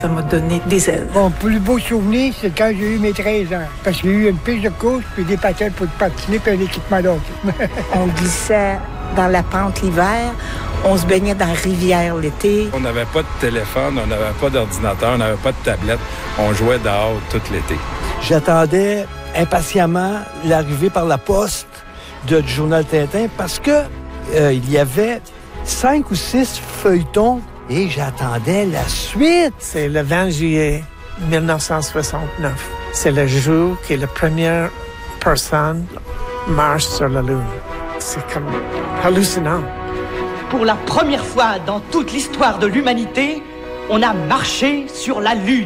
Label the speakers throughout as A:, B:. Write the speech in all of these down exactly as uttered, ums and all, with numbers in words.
A: Ça m'a donné des ailes.
B: Mon plus beau souvenir, c'est quand j'ai eu mes treize ans. Parce qu'il y a eu une piste de course, puis des patelles pour patiner, puis un équipement d'hockey.
A: On glissait dans la pente l'hiver. On se baignait dans la rivière l'été.
C: On n'avait pas de téléphone, on n'avait pas d'ordinateur, on n'avait pas de tablette. On jouait dehors tout l'été.
D: J'attendais impatiemment l'arrivée par la poste de, du journal Tintin parce que euh, il y avait cinq ou six feuilletons et j'attendais la suite.
E: C'est le vingt juillet mille neuf cent soixante-neuf. C'est le jour que la première personne marche sur la Lune. C'est comme hallucinant.
F: Pour la première fois dans toute l'histoire de l'humanité, on a marché sur la Lune.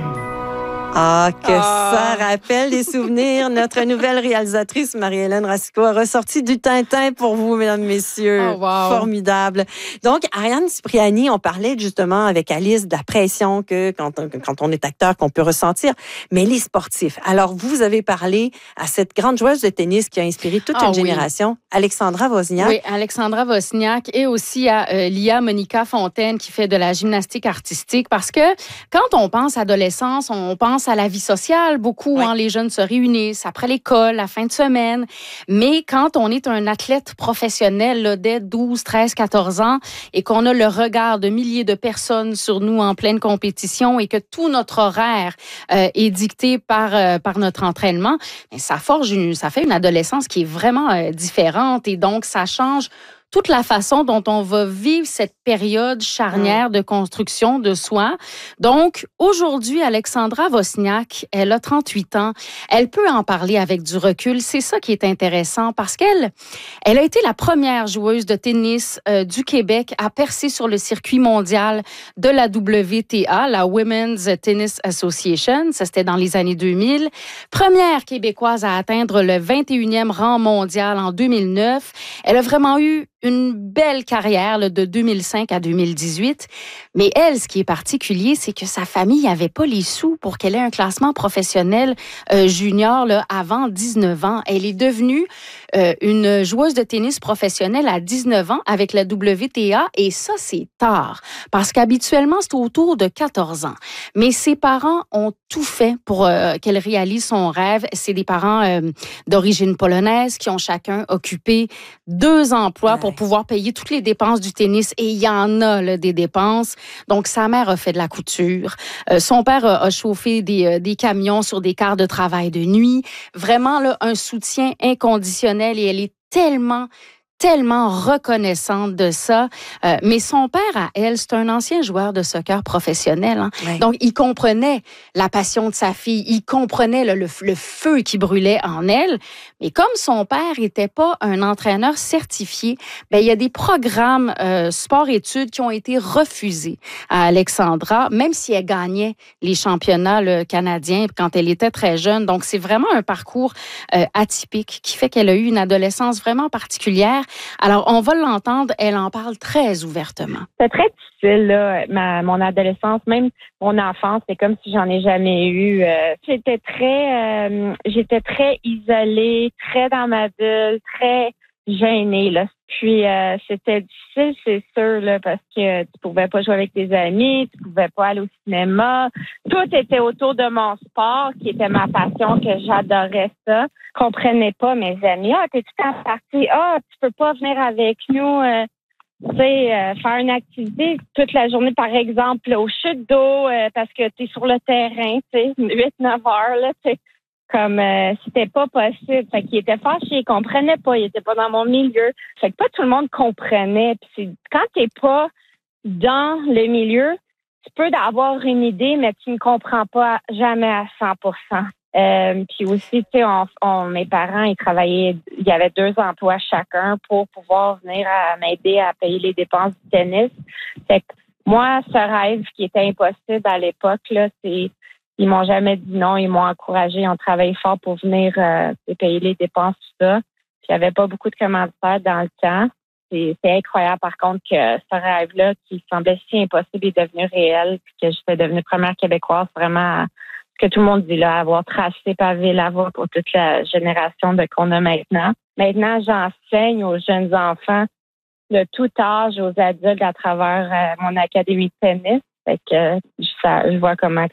G: Ah, que ah. ça rappelle des souvenirs. Notre nouvelle réalisatrice, Marie-Hélène Racicot, a ressorti du Tintin pour vous, mesdames, messieurs.
H: Oh, wow.
G: Formidable. Donc, Ariane Cipriani, on parlait justement avec Alice de la pression que quand on, quand on est acteur, qu'on peut ressentir. Mais les sportifs. Alors, vous avez parlé à cette grande joueuse de tennis qui a inspiré toute
H: ah,
G: une
H: oui.
G: génération, Alexandra Wozniak.
H: Oui, Alexandra Wozniak et aussi à euh, Lia Monica Fontaine qui fait de la gymnastique artistique parce que quand on pense adolescence, on pense à la vie sociale. Beaucoup, oui. hein, les jeunes se réunissent après l'école, la fin de semaine. Mais quand on est un athlète professionnel là, dès douze, treize, quatorze ans et qu'on a le regard de milliers de personnes sur nous en pleine compétition et que tout notre horaire euh, est dicté par, euh, par notre entraînement, bien, ça forge une, ça fait une adolescence qui est vraiment euh, différente et donc ça change toute la façon dont on va vivre cette période charnière de construction de soi. Donc, aujourd'hui, Alexandra Wozniak, elle a trente-huit ans. Elle peut en parler avec du recul. C'est ça qui est intéressant parce qu'elle elle a été la première joueuse de tennis euh, du Québec à percer sur le circuit mondial de la W T A, la Women's Tennis Association. Ça, c'était dans les années deux mille. Première Québécoise à atteindre le vingt et unième rang mondial en deux mille neuf. Elle a vraiment eu une belle carrière là, de deux mille cinq à deux mille dix-huit. Mais elle, ce qui est particulier, c'est que sa famille n'avait pas les sous pour qu'elle ait un classement professionnel euh, junior là, avant dix-neuf ans. Elle est devenue euh, une joueuse de tennis professionnelle à dix-neuf ans avec la W T A et ça, c'est tard parce qu'habituellement, c'est autour de quatorze ans. Mais ses parents ont tout fait pour euh, qu'elle réalise son rêve. C'est des parents euh, d'origine polonaise qui ont chacun occupé deux emplois ouais. pour pouvoir payer toutes les dépenses du tennis. Et il y en a là, des dépenses. Donc, sa mère a fait de la couture. Euh, son père a, a chauffé des, euh, des camions sur des quarts de travail de nuit. Vraiment, là, un soutien inconditionnel. Et elle est tellement... tellement reconnaissante de ça. Euh, mais son père, à elle, c'est un ancien joueur de soccer professionnel. Hein? Oui. Donc, il comprenait la passion de sa fille. Il comprenait le, le, le feu qui brûlait en elle. Mais comme son père n'était pas un entraîneur certifié, ben, il y a des programmes euh, sport-études qui ont été refusés à Alexandra, même si elle gagnait les championnats là, canadiens quand elle était très jeune. Donc, c'est vraiment un parcours euh, atypique qui fait qu'elle a eu une adolescence vraiment particulière. Alors, on va l'entendre, elle en parle très ouvertement.
I: C'est très difficile, là, ma, mon adolescence, même mon enfance, c'est comme si j'en ai jamais eu. Euh, j'étais très, euh, j'étais très isolée, très dans ma bulle, très gênée, là. Puis, euh, c'était difficile, c'est sûr, là, parce que tu pouvais pas jouer avec tes amis, tu pouvais pas aller au cinéma. Tout était autour de mon sport, qui était ma passion, que j'adorais ça. Je comprenais pas mes amis. Ah, t'es tout en partie. Ah, tu peux pas venir avec nous, euh, tu sais, euh, faire une activité toute la journée, par exemple, au chute d'eau, euh, parce que t'es sur le terrain, tu sais, huit neuf heures, là, tu sais. Comme euh, c'était pas possible. Fait qu'il était fâché, il comprenait pas, il était pas dans mon milieu. Fait que pas tout le monde comprenait. Puis c'est quand t'es pas dans le milieu, tu peux avoir une idée, mais tu ne comprends pas jamais à cent pour cent. Euh, puis aussi, tu sais, on, on, mes parents, ils travaillaient, il y avait deux emplois chacun pour pouvoir venir à m'aider à payer les dépenses du tennis. Fait que moi, ce rêve qui était impossible à l'époque, là, c'est ils m'ont jamais dit non, ils m'ont encouragé, ils ont travaillé fort pour venir euh, payer les dépenses, tout ça. Puis il n'y avait pas beaucoup de commentaires dans le temps. C'est, c'est incroyable, par contre, que ce rêve-là, qui semblait si impossible, est devenu réel, puis que j'étais devenue première Québécoise, vraiment, ce que tout le monde dit là, avoir tracé, pavé la voie pour toute la génération de qu'on a maintenant. Maintenant, j'enseigne aux jeunes enfants de tout âge, aux adultes, à travers euh, mon académie de tennis. Fait que ça, je vois comment